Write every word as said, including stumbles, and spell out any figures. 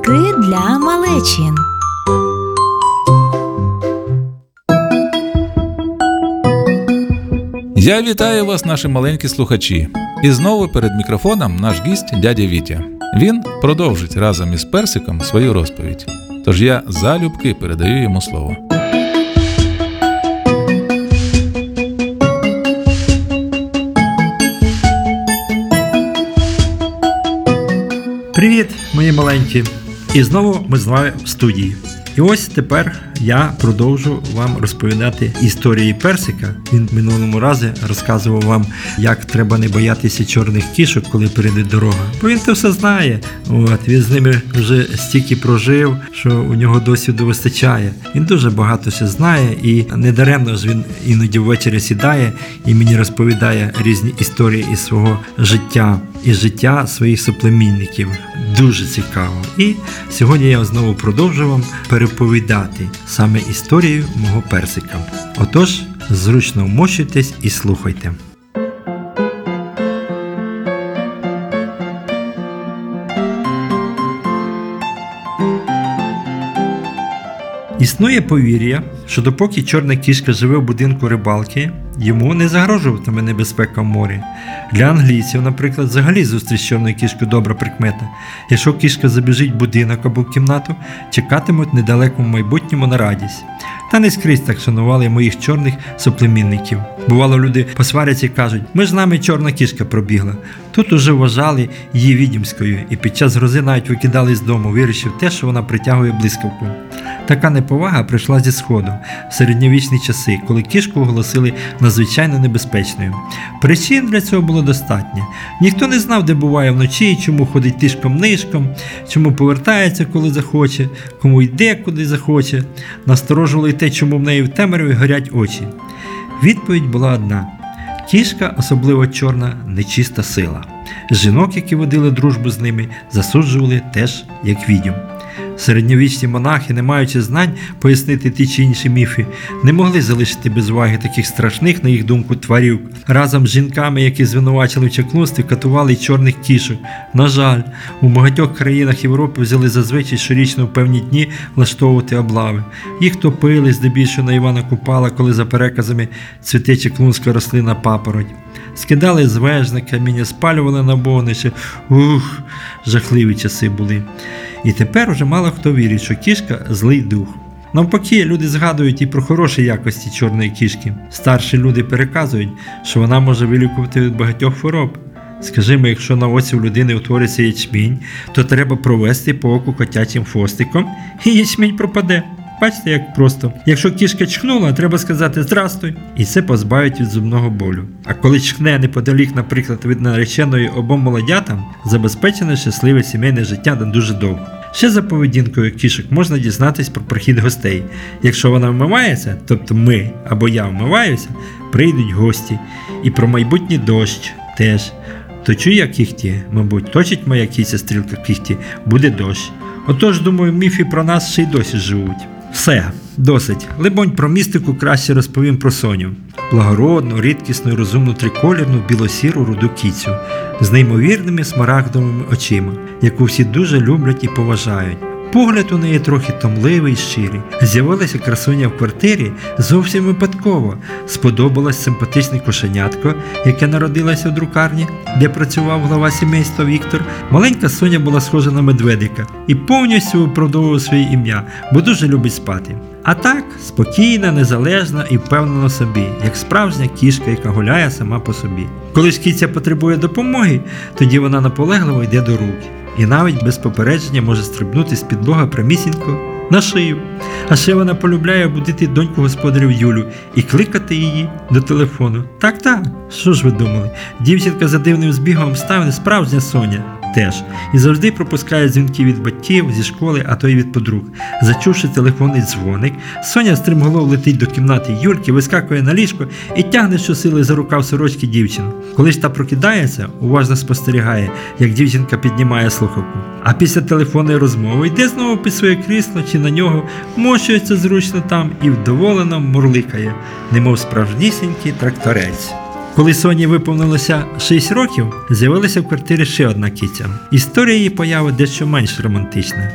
Казки для малечі. Я вітаю вас, наші маленькі слухачі. І знову перед мікрофоном наш гість дядя Вітя. Він продовжить разом із Персиком свою розповідь. Тож я залюбки передаю йому слово. Привіт, мої маленькі! І знову ми з вами в студії. І ось тепер я продовжу вам розповідати історії Персика. Він в минулому разі розказував вам, як треба не боятися чорних кішок, коли перейде дорога. Бо він це все знає. От, він з ними вже стільки прожив, що у нього досвіду вистачає. Він дуже багато все знає, і недаремно ж він іноді ввечері сідає і мені розповідає різні історії із свого життя, із життя своїх соплемінників. Дуже цікаво. І сьогодні я знову продовжу вам переповідати саме історію мого Персика. Отож, зручно вмощуйтесь і слухайте. Існує повір'я, що допоки чорна кішка живе в будинку рибалки, йому не загрожуватиме небезпека в морі. Для англійців, наприклад, взагалі зустріч з чорною кішкою добра прикмета. Якщо кішка забіжить в будинок або в кімнату, чекатимуть в недалекому майбутньому на радість. Та не скрізь так шанували моїх чорних соплемінників. Бувало, люди посваряться і кажуть: ми ж з нами чорна кішка пробігла. Тут уже вважали її відьмською і під час грози навіть викидали з дому, вірячи в те, що вона притягує блискавку. Така неповага прийшла зі Сходу в середньовічні часи, коли кішку оголосили надзвичайно небезпечною. Причин для цього було достатньо. Ніхто не знав, де буває вночі, чому ходить тишком-нишком, чому повертається, коли захоче, кому йде, куди захоче. Насторожувало й те, чому в неї в темряві горять очі. Відповідь була одна. Кішка, особливо чорна, нечиста сила. Жінок, які водили дружбу з ними, засуджували теж як відьом. Середньовічні монахи, не маючи знань пояснити ті чи інші міфи, не могли залишити без уваги таких страшних, на їх думку, тварів. Разом з жінками, які звинувачили в чаклунстві, катували й чорних кішок. На жаль, у багатьох країнах Європи взяли зазвичай щорічно в певні дні влаштовувати облави. Їх топили, здебільшого на Івана Купала, коли за переказами цвіте чаклунська рослина папороть. Скидали з веж на каміння, спалювали на вогнище. Ух, жахливі часи були. І тепер уже мало хто вірить, що кішка – злий дух. Навпаки, люди згадують і про хороші якості чорної кішки. Старші люди переказують, що вона може вилікувати від багатьох хвороб. Скажімо, якщо на оці в людини утвориться ячмінь, то треба провести по оку котячим хвостиком, і ячмінь пропаде. Бачите, як просто. Якщо кішка чхнула, треба сказати «здрастуй», і це позбавить від зубного болю. А коли чхне неподалік, наприклад, від нареченої обом молодятам, забезпечене щасливе сімейне життя на дуже довго. Ще за поведінкою кішок можна дізнатись про прихід гостей. Якщо вона вмивається, тобто ми або я вмиваюся, прийдуть гості. І про майбутній дощ теж. Точу я кіхті, мабуть, точить моя кіця стрілка кіхті, буде дощ. Отож, думаю, міфи про нас ще й досі живуть. Все, досить. Либонь, про містику краще розповім про Соню. Благородну, рідкісну і розумну триколірну білосіру руду кіцю з неймовірними смарагдовими очима, яку всі дуже люблять і поважають. Погляд у неї трохи томливий і щирий. З'явилася красуня в квартирі зовсім випадково. Сподобалось симпатичне кошенятко, яке народилося в друкарні, де працював глава сімейства Віктор. Маленька Соня була схожа на медведика і повністю виправдовувала своє ім'я, бо дуже любить спати. А так, спокійна, незалежна і впевнена в собі, як справжня кішка, яка гуляє сама по собі. Коли ж кіця потребує допомоги, тоді вона наполегливо йде до рук. І навіть без попередження може стрибнути з підлога прямісінько на шию. А ще вона полюбляє будити доньку господарів Юлю і кликати її до телефону. Так-так, що ж ви думали? Дівчинка за дивним збігом обставин справжня Соня теж. І завжди пропускає дзвінки від батьків, зі школи, а то й від подруг. Зачувши телефонний дзвоник, Соня стрімголов летить до кімнати Юльки, вискакує на ліжко і тягне щосили за рукав сорочки дівчину. Коли ж та прокидається, уважно спостерігає, як дівчинка піднімає слухавку. А після телефонної розмови йде знову під своє крісло чи на нього, мощується зручно там і вдоволено мурликає, немов справжнісінький тракторець. Коли Соні виповнилося шість років, з'явилася в квартирі ще одна киця. Історія її появи дещо менш романтична.